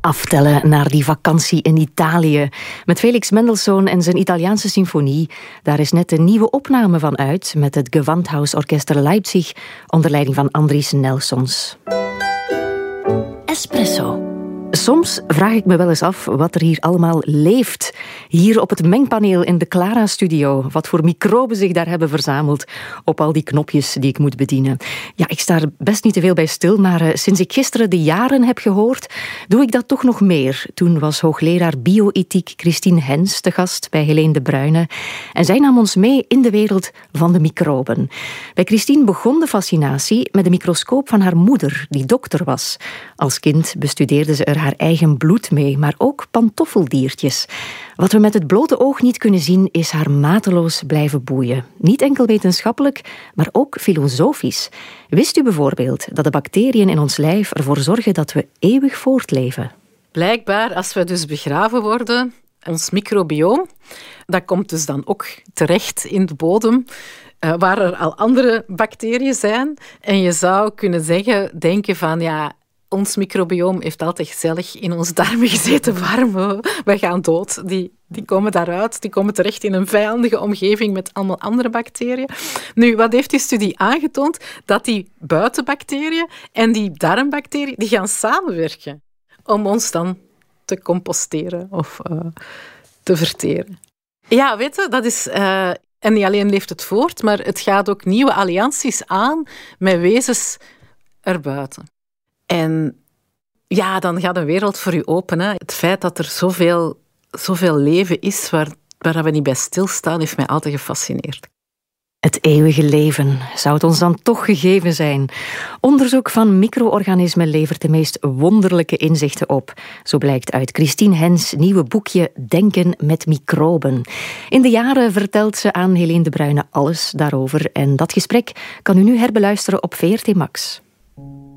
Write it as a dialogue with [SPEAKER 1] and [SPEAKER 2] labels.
[SPEAKER 1] Aftellen naar die vakantie in Italië. Met Felix Mendelssohn en zijn Italiaanse symfonie. Daar is net een nieuwe opname van uit met het Gewandhausorchester Leipzig onder leiding van Andries Nelsons. Espresso. Soms vraag ik me wel eens af wat er hier allemaal leeft. Hier op het mengpaneel in de Clara-studio. Wat voor microben zich daar hebben verzameld op al die knopjes die ik moet bedienen. Ja, ik sta er best niet te veel bij stil, maar sinds ik gisteren de jaren heb gehoord, doe ik dat toch nog meer. Toen was hoogleraar bioethiek Christine Hens te gast bij Helene de Bruyne. En zij nam ons mee in de wereld van de microben. Bij Christine begon de fascinatie met de microscoop van haar moeder, die dokter was. Als kind bestudeerde ze er haar eigen bloed mee, maar ook pantoffeldiertjes. Wat we met het blote oog niet kunnen zien, is haar mateloos blijven boeien. Niet enkel wetenschappelijk, maar ook filosofisch. Wist u bijvoorbeeld dat de bacteriën in ons lijf ervoor zorgen dat we eeuwig voortleven?
[SPEAKER 2] Blijkbaar, als we dus begraven worden, ons microbioom, dat komt dus dan ook terecht in de bodem, waar er al andere bacteriën zijn. En je zou kunnen denken van, ja, ons microbioom heeft altijd gezellig in onze darmen gezeten. Warm, we gaan dood. Die komen daaruit, die komen terecht in een vijandige omgeving met allemaal andere bacteriën. Nu, wat heeft die studie aangetoond? Dat die buitenbacteriën en die darmbacteriën, die gaan samenwerken om ons dan te composteren of te verteren. Ja, weet je, dat is... En niet alleen leeft het voort, maar het gaat ook nieuwe allianties aan met wezens erbuiten. En ja, dan gaat een wereld voor u open. Hè. Het feit dat er zoveel leven is waar we niet bij stilstaan, heeft mij altijd gefascineerd.
[SPEAKER 1] Het eeuwige leven, zou het ons dan toch gegeven zijn? Onderzoek van micro-organismen levert de meest wonderlijke inzichten op. Zo blijkt uit Christine Hens' nieuwe boekje Denken met microben. In de jaren vertelt ze aan Helene de Bruyne alles daarover. En dat gesprek kan u nu herbeluisteren op VRT Max.